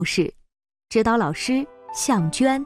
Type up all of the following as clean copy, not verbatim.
故事，指导老师向娟。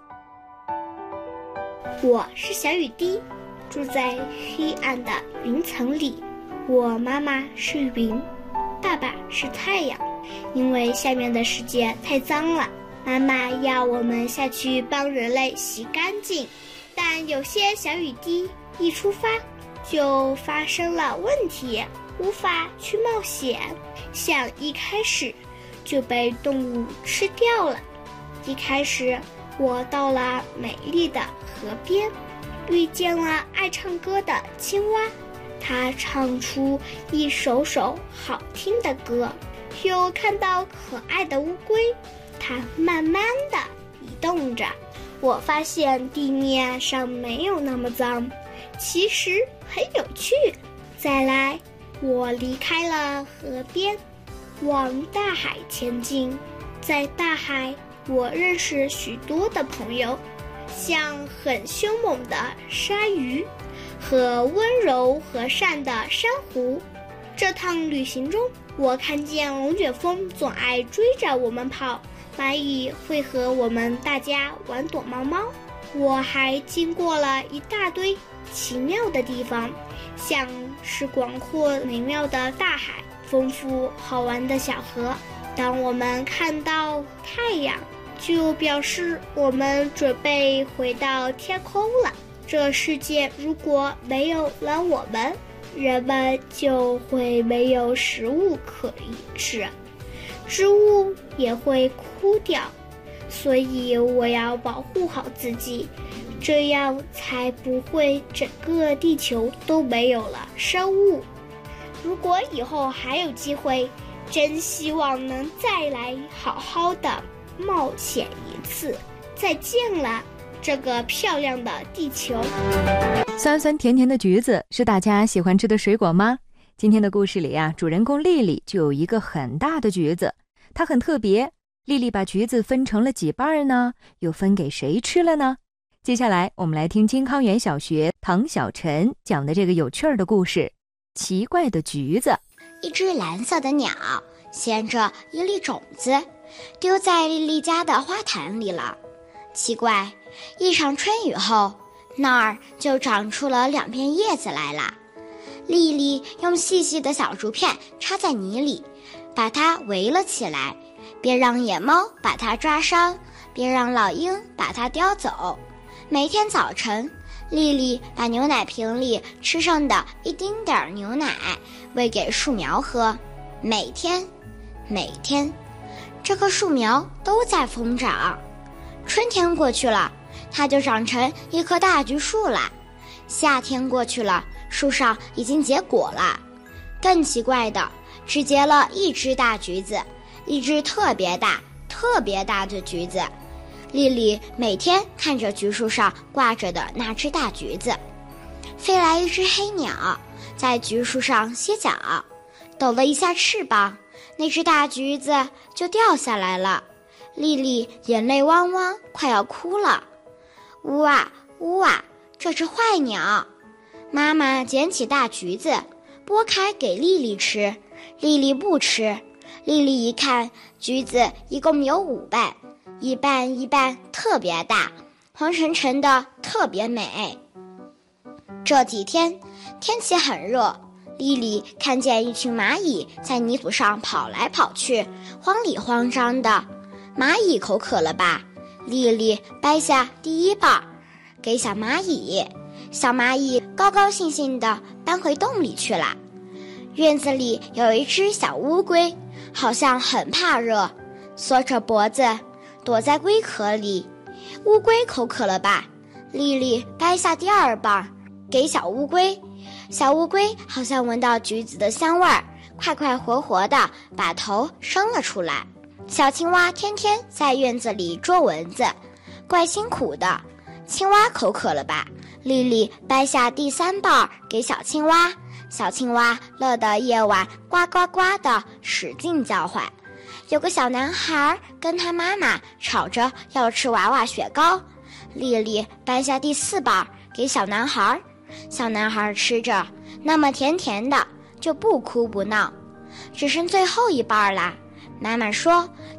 我是小雨滴，住在黑暗的云层里。我妈妈是云，爸爸是太阳。因为下面的世界太脏了，妈妈要我们下去帮人类洗干净。但有些小雨滴一出发就发生了问题，无法去冒险，像一开始就被动物吃掉了。一开始我到了美丽的河边，遇见了爱唱歌的青蛙，它唱出一首首好听的歌。又看到可爱的乌龟，它慢慢地移动着。我发现地面上没有那么脏，其实很有趣。再来，我离开了河边，往大海前进。在大海，我认识许多的朋友，像很凶猛的鲨鱼和温柔和善的珊瑚。这趟旅行中，我看见龙卷风总爱追着我们跑，蚂蚁会和我们大家玩躲猫猫。我还经过了一大堆奇妙的地方，像是广阔美妙的大海，丰富好玩的小河。当我们看到太阳，就表示我们准备回到天空了。这世界如果没有了我们，人们就会没有食物可以吃，植物也会枯掉。所以我要保护好自己，这样才不会整个地球都没有了生物。如果以后还有机会，真希望能再来好好的冒险一次。再见了，这个漂亮的地球。 酸酸甜甜的橘子是大家喜欢吃的水果吗？今天的故事里啊，主人公丽丽就有一个很大的橘子，它很特别。丽丽把橘子分成了几瓣呢？又分给谁吃了呢？接下来我们来听金康园小学唐小晨讲的这个有趣儿的故事，奇怪的橘子。 一只蓝色的鸟衔着一粒种子，丢在丽丽家的花坛里了。奇怪，一场春雨后，那儿就长出了2片叶子来了。丽丽用细细的小竹片插在泥里，把它围了起来，别让野猫把它抓伤，别让老鹰把它叼走。每天早晨，丽丽把牛奶瓶里吃剩的一丁点牛奶喂给树苗喝。每天，这棵树苗都在疯长。春天过去了，它就长成一棵大橘树了。夏天过去了，树上已经结果了。更奇怪的，只结了一只大橘子，一只特别大的橘子。丽丽每天看着橘树上挂着的那只大橘子。飞来一只黑鸟，在橘树上歇脚，抖了一下翅膀，那只大橘子就掉下来了。丽丽眼泪汪汪，快要哭了。呜啊呜啊，这只坏鸟！妈妈捡起大橘子，剥开给丽丽吃。丽丽不吃。丽丽一看，橘子一共有5瓣，一半特别大，黄澄澄的，特别美。这几天天气很热，丽丽看见一群蚂蚁在泥土上跑来跑去，慌里慌张的。蚂蚁口渴了吧？丽丽掰下第1瓣给小蚂蚁，小蚂蚁高高兴兴地搬回洞里去了。院子里有一只小乌龟，好像很怕热，缩着脖子躲在龟壳里。乌龟口渴了吧？丽丽掰下第2瓣给小乌龟，小乌龟好像闻到橘子的香味儿，快快活活地把头伸了出来。小青蛙天天在院子里捉蚊子，怪辛苦的。青蛙口渴了吧？丽丽掰下第3瓣给小青蛙，小青蛙乐得夜晚呱呱呱地使劲叫唤。有个小男孩跟他妈妈吵着要吃娃娃雪糕，丽丽掰下第4瓣给小男孩，小男孩吃着那么甜甜的，就不哭不闹。只剩最后1瓣啦。妈妈说，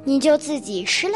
你就自己吃了